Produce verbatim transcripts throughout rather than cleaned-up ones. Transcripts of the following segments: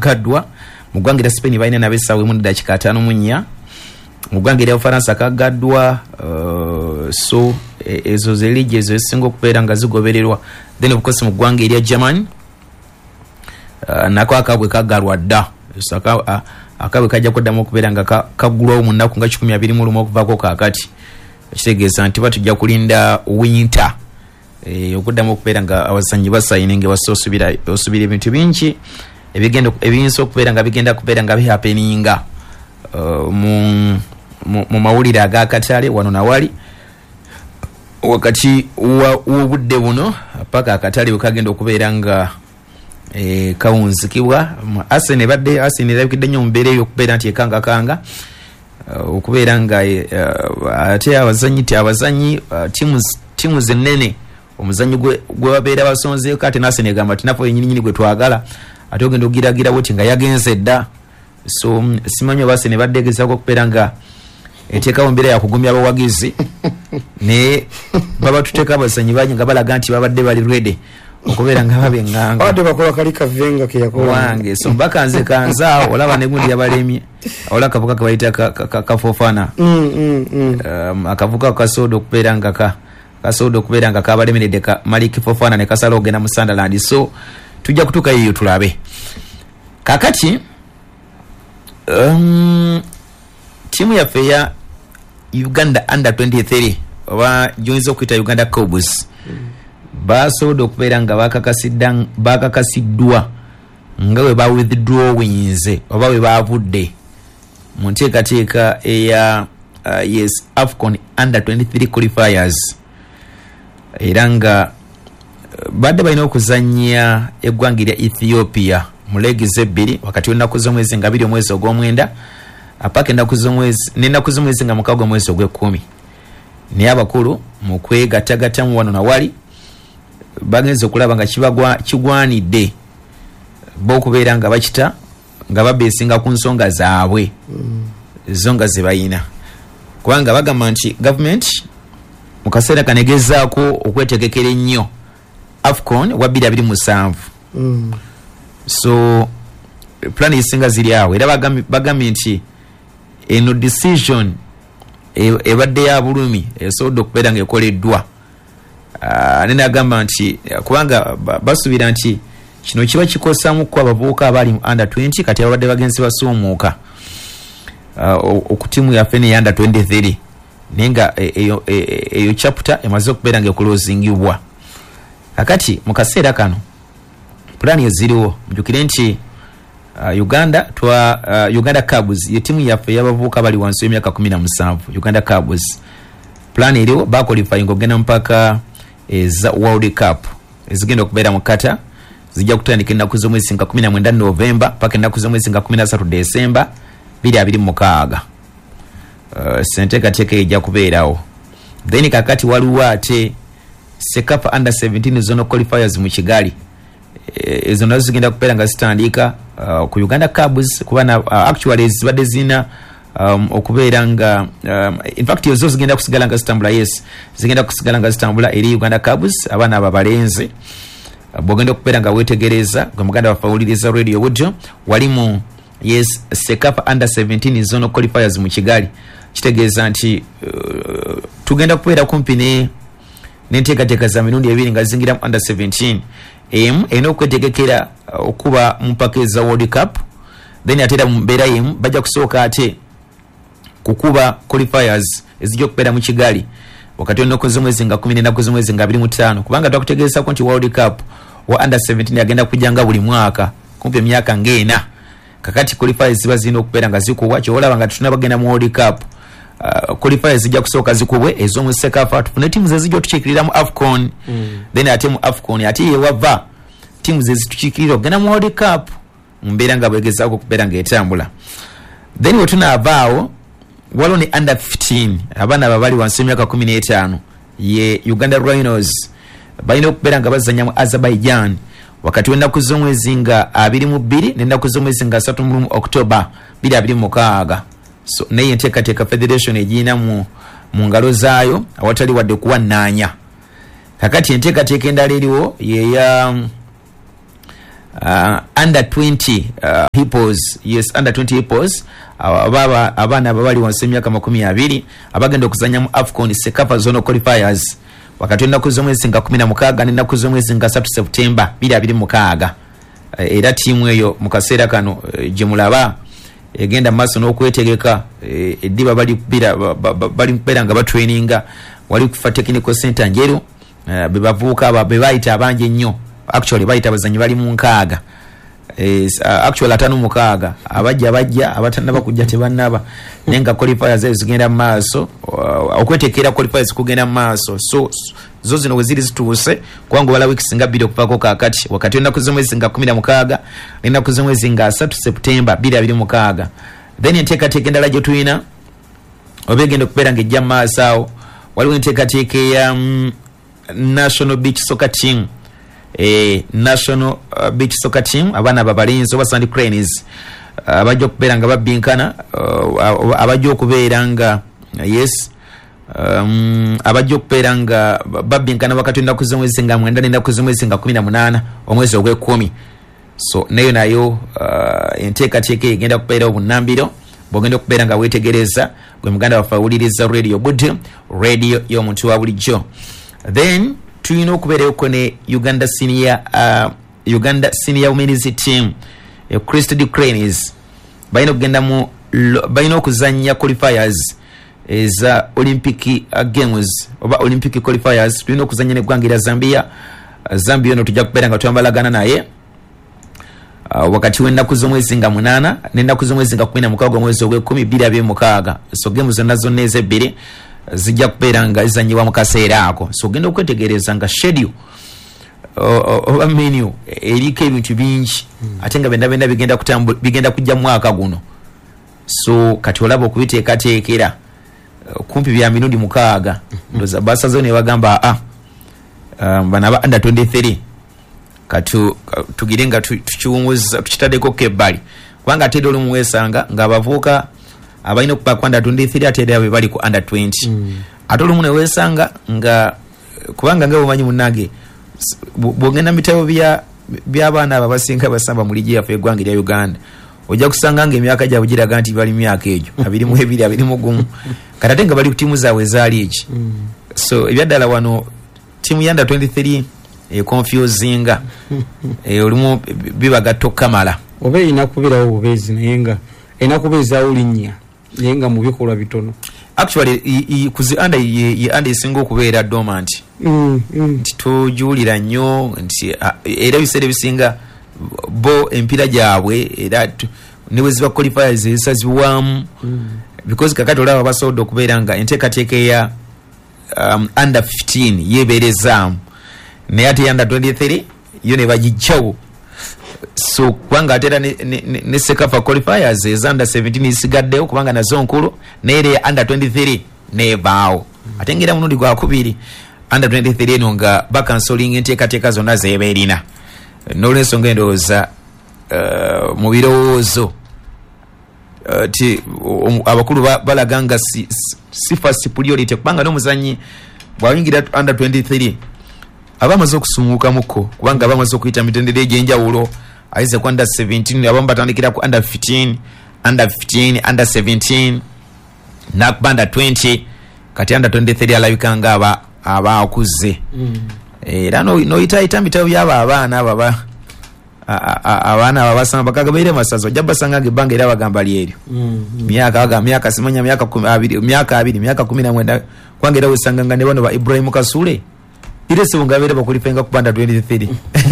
kagaddwa. Mu ggwanga lya Spain balina n'abessaawo emu n'eddakiika ataano mu nnya. Mu ggwanga lya Bufaransa kagaddwa. Uh, so e, ezo ze liigi ezo ezisinga okubeera nga zigobererwa. Then of course mu ggwanga erya German uh, nako akabwe kagalwa dda. So aka, uh, akabwe kajja kuddamu okubeera nga kaggulwawo mu nnaku nga kikumi abiri mu lumu okuvaako kaakati. Kitegeeza nti batujja kulinda winter e, okuddamu okubeera nga abazannyi basayininga basa osubira osubira ebintu bingi ebigenda ebiyinza okubeera nga bigenda kubeera nga bihappeninga uh, mu, mu, mu mawulire ag'akatale wano nawali wakati w'obudde buno paka akatale wekagenda okubeera nga e, kawunzikibwa. Arsenal badde Arsenal erabikidde nnyo mu mbeera eyo okubeera nti ekangakanga uh, okubeera nga uh, ate abazannyi ti abazannyi uh, timu timu zenene omuzannyi gwe gwe babeera basonzeeko kati Arsenal egamba ati naffe yennyini nyini gwe twagala ate ogenda ogiragira bwoti nga yagenze dda. So simanyi oba Arsenal badde egezaako okubeera nga eteekawo mbeera yakugumya abawagizi naye baba tuteeka abazannyi bangi nga balaga nti babadde bali ready okubeera nga babenganga ate bakola kali kavenga ke yakola wange. So bakanze kanzaawo olaba ne gundi yabalemye ola akavuka kabayita kafofana mm, mm, mm. um, akavuka kasodo okubeera nga ka kasodo okubeera nga kabalemeredde ka Malik Fofana ne kasala ogenda mu Sunderland. So tujja kutuuka yiyo tulabe kakati um, timu yaffe ya Uganda under twenty-three oba joinza okuyita Uganda Cobus mm. basobola okubeera nga bakakasidda bakakasiddwa nga bwe ba withdrawinze oba bwe bavudde mu nteekateeka eya uh, yes AFCON under twenty-three qualifiers era nga uh, badde balina okuzannya eggwanga lya Ethiopia mu leegi z'ebbiri wakati w'ennaku z'omwezi nga biri omwezi ogw'omwenda apaka ennaku z'omwezi n'ennaku z'omwezi nga mukaaga omwezi ogw'ekkumi. Naye abakulu mu kwegattagattamu wano nawali bagenze okulaba nga kibagwa kigwanidde bo okubeera nga bakita nga babeesinga ku nsonga zaabwe mm. zo nga ze bayina kubanga bagamba nti government mu kaseera kanegezaako okwetegekera ennyo AFCON wa bbiri abiri mu musanvu mm. so plan ezisinga ziri awo era bagambye nti eno decision ebadde ya bulumi esobodde okubeera nga ekoleddwa. Uh, nene agamba nti kubanga basubira nti kino kiba kikosamu kwa abavubuka abali mu under twenty kati abadde bagenzi basoomuuka uh, okutimu yaffe ne under twenty-three nenga eyo e, e, eyo chapter emaze okubeera nga ekulozingibwa akati mu kaseera kano plani eziriwo mujukire nti uh, Uganda twa uh, Uganda Cubs ye timu yaffe y'abavubuka bali wansi y'emyaka kumi na musanvu Uganda Cubs plani eriwo baqualifying ogenda mpaka eza World Cup ezigenda okubeera mu Qatar zijja kutandika ennaku z'omwezi nga kumi na mwenda November paka ennaku z'omwezi nga kumi na ssatu December bbiri abiri mu mukaaga. Uh, senteekateeka ejja kubeerawo then kakati waliwo ate Sekafa under seventeen zone qualifiers mu Kigali ezo nazo zigenda kubeera nga zitandika uh, ku Uganda Cubs kubana uh, actually zibadde zina um, okubeera nga um, in fact ezo zigenda kusigala nga zitambula yes zigenda kusigala nga zitambula eri Uganda Cubs abaana ababalenzi uh, bogenda okubeera nga wetegereza gwe muganda wafawuliriza radio budjo walimu yes Sekafa under seventeen zone qualifiers mu Kigali kitegeeza nti uh, tugenda kubeera kumpi ne n'enteekateeka za mirundi ebiri nga zingira mu under seventeen em eno okwetegekera uh, okuba mu mpaka za World Cup then atera mu mbeera yemu bajja kusooka ate kukuba qualifiers ezijja okubeera mu Kigali wakati w'ennaku z'omwezi nga kumi n'ennaku z'omwezi nga abiri mu ttaano kubanga twakutegeeza ko nti World Cup wa under seventeen agenda kujjanga buli mwaka kumpi emyaka ng'ena kakati qualifiers ziba zirina okubeera nga zikuwa kyolaba nga tunabagenda mu World Cup uh, qualifiers zijja kusooka zikubwe ez'omu Sekafa tufune timu zezijja otukiikirira mu AFCON mm. then ate mu AFCON ate yewava timu zezitukiikirira okugenda mu World Cup mbeera nga bwegezaako okubeera ng'etambula then we tunaavaawo waliwo ne under fifteen abaana ababali wansi y'emyaka kumi n'etaano ye Uganda Rhinos balina okubeera nga bazanya mu Azerbaijan wakati w'ennaku z'omwezi nga abiri mu bbiri n'ennaku z'omwezi nga asatu mu October bbiri abiri mu mukaaga so naye enteekateeka federation egirina mu mu ngalo zaayo awatali wadde kuwannaanya kakati enteekateeka endala eriwo yeya uh, under twenty uh, hippos, yes, under twenty hippos ababa abana abali wansi emyaka makumi abiri abagenda okuzanya mu AFCON Sekafa Zone Qualifiers wakati ennaku z'omwezi nga kumi na mukaaga n'ennaku z'omwezi nga three September bbiri abiri mukaaga. Uh, era tiimu eyo mu kaseera kano uh, gye mulaba egenda maaso n'okwetegeka eddiba bali kupira bali kupera nga batraininga wali kufa technical center njeru uh, be bavuuka aba be bayita abanje nnyo, actually bayita abazanyi bali mu nkaaga, is uh, actually atano mukaaga abajja abajja abatannaba kujja tebannaba nenga qualifiers zigenda maaso uh, okwetekera qualifiers kugenda maaso so zo zino weziri zituuse kwangu wala weeks nga bbiri okupako kakati wakati ennaku z'omwezi nga kumi na mukaaga n'ennaku z'omwezi nga three September bbiri abiri mukaaga. Then enteekateeka endala gye tulina oba egenda okubeera ng'ejja maaso awo waliwo enteekateeka ya um, National Beach Soccer Team, eh, National uh, Beach Soccer Team abaana babalinzi oba Sand Cranes uh, abajja okubeera nga babbinkana uh, abajja okubeera nga yes um, abajja okubeera nga babbinkana wakati ennaku z'omwezi nga mwenda n'ennaku z'omwezi nga kumi na munaana omwezi ogw'ekkumi. So nayo nayo uh, enteekateeka egenda kubeera obunnambiro bw'ogenda okubeera nga weetegereza gwe muganda waffe awuliriza radio Budde, radio y'omuntu wa bulijjo. Then tulina okubeerayoko ne Uganda Senior uh, Uganda Senior Women's Team e Crested Cranes balina okugenda mu balina okuzanya qualifiers eza Olympic uh, Games oba Olympic qualifiers. Tulina okuzanya ne ggwanga Zambia. uh, Zambia no tujja kubeera nga twambalagana naye uh, wakati w'ennaku z'omwezi nga munaana n'ennaku z'omwezi nga kumi na mukaaga omwezi ogw'ekkumi bbiri abiri mukaaga. So games zonna zonna ez'ebbiri zijja kubeera nga zizanyibwa mu kaseera ako. So ogenda okwetegereza nga schedule oba menu eriko ebintu bingi ate nga benda benda bigenda kutambu bigenda kujja mu mwaka guno. So kati olaba okubiteekateekera kumpi bya mirundi mukaaga ndoza basazo ne bagamba ah um, bana ba under twenty-three katu tugire nga tukiwumuza tukitaddeko kebbali kubanga ate dolo muwesanga nga bavuuka abalina okuba ku under twenty-three ate era bali ku under twenty. mm. ate olumu ne weesanga nga kubanga nga bumanyi munnage bwogenda mitabo bya by'abaana abo abasinga basamba mu ligi yaffe eggwanga erya Uganda ojja kusanga nga emyaka gyabwe giraga nti bali myaka egyo abiri mu ebiri abiri mu gumu kati ate nga bali ku ttiimu zaabwe ezaali eki. mm. So ebyaddala wano ttiimu ya under twenty-three econfusinga e, olumu bibagatto kamala oba erina kubeerawo bubeezi naye nga erina kubeezaawo linnya naye nga mu bikolwa bitono. Actually kuzi anda ye anda esinga okubeera dormant. mm, mm. nti tujuulira nnyo nti era ebiseera ebisinga bo empira gyabwe era ne bwe ziba qualifiers ezisazibwamu mm. because kakati olaba basobodde okubeera nga enteekateeka eya um, under fifteen yeeberezaamu naye ate under twenty-three yo ne bagijjawo. So kubanga atera ne, ne, ne, ne Sekafa qualifiers eza under seventeen isigaddewo kubanga nazo nkulu naye ya under twenty-three nebaawo. mm. ate ngera munundi gwa kubiri under twenty-three eno nga bakansoling enteekateeka zonna zeeba erina n'olwensonga endowooza uh, mu birowoozo uh, ti um, abakulu balaga nga si, si first priority kubanga n'omuzanyi bw'ayingira under twenty-three abamaze okusumuukamuko kubanga abamaze okuyita mitendera egy'enjawulo aize ku under seventeen abamu batandikira ku under fifteen under fifteen under seventeen nakuba under twenty kati under twenty-three alabika nga aba abaakuze. mm. era noyitayita mitabo byaba abaana abo abaana abo basanga bakagabaire masazo ojja basanga ebbanga era bagamba lyeryo. myaka baga myaka simanya myaka abiri myaka abiri myaka kumi na mwenda kwange era wesanga nga ne bano ba Ibrahim Kasule ire sebunga bere bakulipenga ku under twenty-three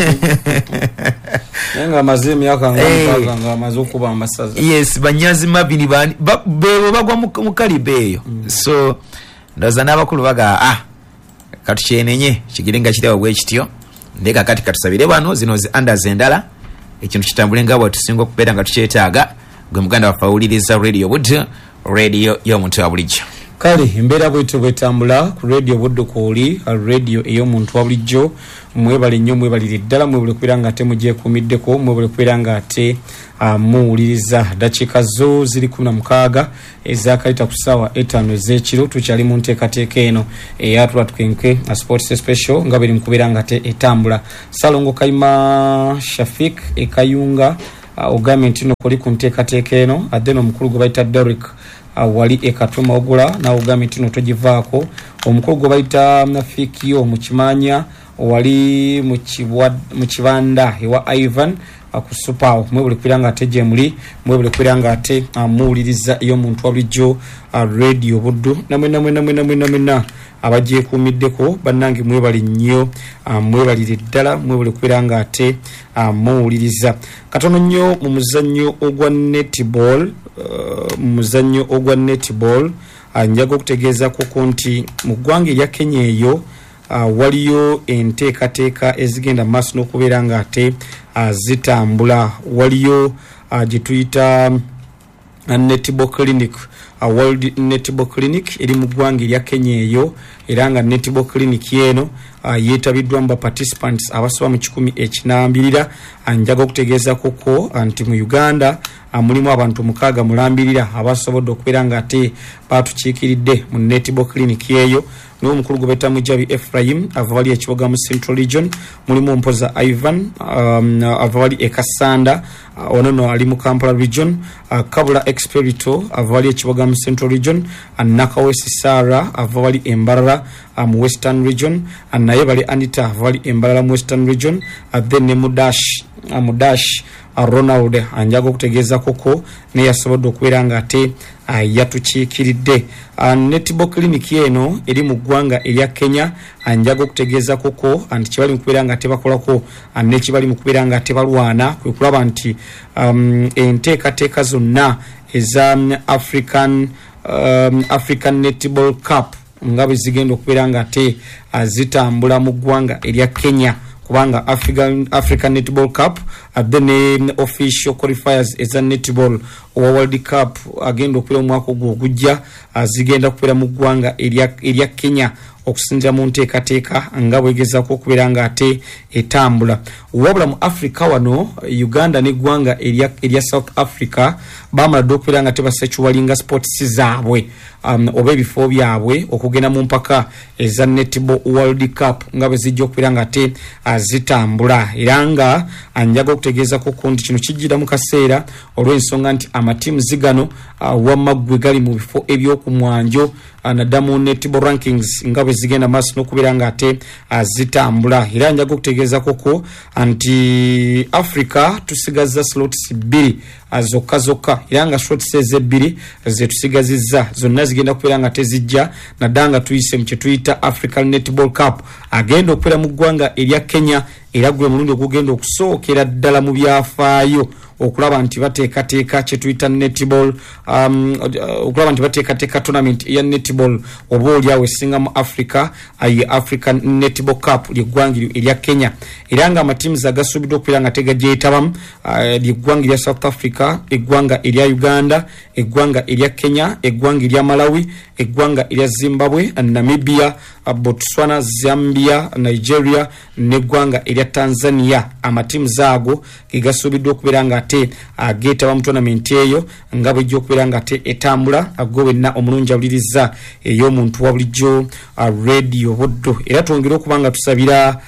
nga maze myaka nga nga maze okuba amasaza. Yes banyazi mabini bani bebo bagwa mu kalibe eyo. mm. So ndaza n'abakulu baga ah katuchenenye kigiringa kitawo bwe kityo ndeka kati katusabire bano zino zi under zendala ekintu kitambule nga bwa tusinga okubeera nga tukyetaaga gwe muganda waffe awuliriza radio Budde, radio y'omuntu wa bulijjo. kale embeera bwetyo bwetambula ku radio buddo kooli radio ey'omuntu wa bulijjo mwebale nnyo mwebalire ddala mwebale kubeera nga ate mugyekuumiddeko mwebale kubeera nga ate uh, muwuliriza dakiika zo ziri kumi na mukaaga ezaakalita ku ssaawa etaano ez'ekiro tukyali mu nteekateeka eno eyatula tukenke a sports special nga biri mu kubeera nga ate etambula Salongo Kayima Shafik ekayunga uh, ogambye nti no kuli ku nteekateeka eno ate n'omukulu gwe bayita Derek uh, wali ekatuma ogula nawe ogambye nti no togivaako omukulu gwe bayita Nafikio mu Kimanya wali mu kibanda ewa Ivan akusupawo mwebule kwiranga ate jemuli mwebule kwiranga ate muwuliriza iyo muntu wa bulijjo radio buddu namwe namwe namwe namwe namwe abaje kumiddeko bannange mwebali nnyo mwebalire ddala mwebule kwiranga ate muwuliriza katono nnyo mu muzannyo ogwa netball mu muzannyo ogwa netball njaga okutegeeza ko nti mu ggwanga erya Kenya eyo Uh, waliyo enteekateeka ezigenda maaso n'okubeera nga ate uh, zitambula waliyo uh, gye tuyita uh, netball clinic uh, World Netball Clinic eri mu ggwanga erya Kenya eyo era nga netball clinic eno uh, yeetabiddwamu ba participants abasoba mu kikumi ekinambirira njaga okutegeeza koko nti mu Uganda uh, mulimu abantu mukaaga mulambirira abasobodde okubeera nga ate batukiikiridde mu netball clinic eyo no mukulu gobeta Mujabi Ephraim avali ekiboga mu Central Region mulimu Mpoza Ivan um, avali ekasanda uh, onono ali mu Kampala Region uh, Kabula Expedito avali ekiboga mu Central Region Nakawesi Sara avali Embarara uh, mu Western Region naye bali Anita avali Embarara mu Western Region uh, then Mudash uh, Mudash uh, Ronald anjaga okutegeeza koko ne yasobodde okubeera nga ate uh, yatukiikiridde uh, netball clinic eno eri mu ggwanga erya Kenya anjaga okutegeeza koko anti kibali mu kubeera nga tebakolako ne kibali mu kubeera nga tebalwana kwe kulaba nti um, enteekateeka zonna eza African um, African Netball Cup nga bwe zigenda okubeera nga ate uh, zitambula mu ggwanga erya Kenya kubanga African African Netball Cup uh, then official qualifiers eza netball owa World Cup agenda okubeera mu mwaka ogujja uh, zigenda okubeera mu ggwanga erya erya Kenya okusinja mu nteekateeka nga bwegezako okubeera nga ate etambula wabula mu Africa wano Uganda ne ggwanga erya erya South Africa bamala dde okubeera nga tebasekiwalinga sports zaabwe um, oba ebifo byabwe okugenda mu mpaka eza netball World Cup nga bwe zijja okubeera nga ate uh, zitambula era nga anjaga okutegeeza ko nti kino kijjira mu kaseera olw'ensonga nti amatiimu zigano uh, wamaggwe gali mu bifo ebyokumwanjo uh, naddamu netball rankings nga bwe zigenda maaso n'okubeera nga ate uh, zitambula era njaga okutegeeza koko anti Africa tusigazza slots bbiri zokka zokka era nga slots ezebbiri zetusigazizza zonna zigenda kubeera nga tezijja naddanga tuyise mu kye tuyita African Netball Cup agenda okubeera mu ggwanga erya Kenya era gwe mulundi ogugenda okusookera ddala mu byafaayo okulaba nti bateekateeka kye tuyita netball um, okulaba nti bateekateeka tournament ya netball oba oliawo esinga mu Africa aye African Netball Cup ly'eggwanga erya Kenya era nga amatiimu agasuubiddwa okubeera nga tegagyetabamu uh, ly'eggwanga erya South Africa eggwanga erya Uganda eggwanga erya Kenya eggwanga erya Malawi eggwanga erya Zimbabwe Namibia uh, Botswana Zambia Nigeria n'eggwanga erya Tanzania amatiimu zaago gegasuubiddwa okubeera nga ate ageetaba mu tournament eyo nga bwejja okubeera nga ate etambula ago wenna omulungi awuliriza ey'omuntu wa bulijjo uh, radio buddo era twongere okuba nga tusabira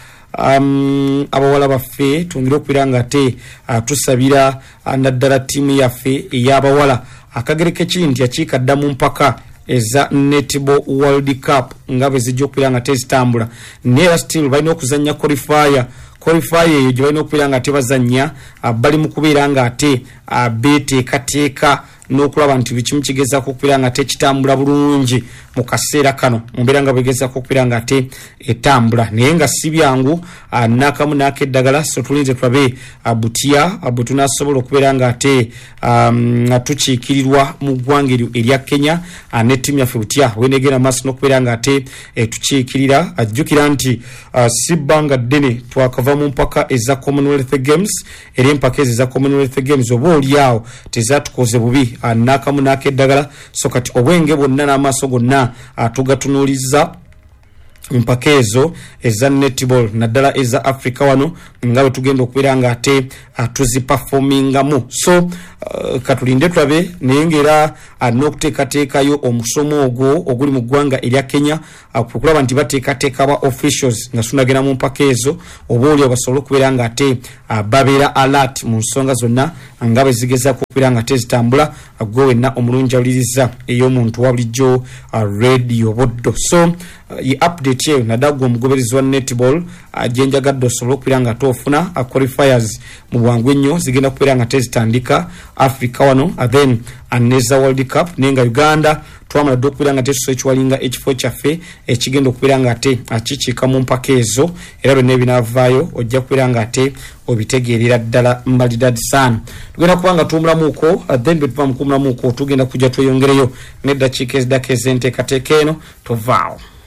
um, abawala baffe twongere okubeera nga ate uh, tusabira uh, naddala ttiimu yaffe ey'abawala akagereke kiri nti yakiikadda mu mpaka eza netball World Cup nga bwe zijja okubeera nga tezitambula naye still balina okuzannya qualifier qualifier eyo gye balina okubeera nga tebazannya uh, bali mu kubeera nga ate uh, beeteekateeka n'okulaba nti bikimu kigezaako okubeera nga tekitambula bulungi mu kaseera kano mumbeera nga bwegezaako okubeera nga ate etambula naye nga si byangu uh, n'akamu n'akeddagala so tulinze tulabe uh, butya uh, bwe tunaasobola okubeera nga ate um, tukiikirirwa mu ggwanga eryo erya Kenya uh, n'ettiimu yaffe butya bwenegenda maaso n'okubeera nga ate eh, tukiikirira ajjukira uh, nti uh, si bbanga ddene twakava mu mpaka eza Commonwealth Games era empaka ezo eza Commonwealth Games oba oliawo tezatukoze bubi nakamu nakeddagala so kati obwenge bwonna n'amaaso gonna tugatunuuliza mpaka ezo eza netball naddala eza Africa wano nga bwe tugenda okubeera nga ate tuziperformingamu so uh, katulinde tulabe naye ng'era n'okuteekateekayo omusomo ogwo oguli mu ggwanga erya Kenya okulaba nti bateekateeka ba officials nga sunagenda mu mpaka ezo oba oli basobole okubeera nga ate babeera alert mu nsonga zonna nga bwe zigezaako okubeera nga ate zitambula gwe wenna omulungi awuliriza ey'omuntu wa bulijjo radio Buddo so yi update yeyo nadagwa omugoberezi wa netball ajenjagadde osobola okubeera nga toofuna qualifiers mu bwangu ennyo zigenda kubeera nga tezitandika Africa wano then aneza World Cup nenga Uganda twamala dde okubeera nga tetusobola ekiwalinga ekifo kyaffe ekigenda okubeera nga ate akikiika mu mpaka ezo era byonna ebinaavaayo ojja kubeera nga ate obitegeerera ddala mbalidadi sana tugenda kuba nga tuwumulamuuko then bwe tuva mu kuwumulamuuko tugenda kujja tweyongereyo n'eddakiika ezidako ez'enteekateeka eno tovaawo.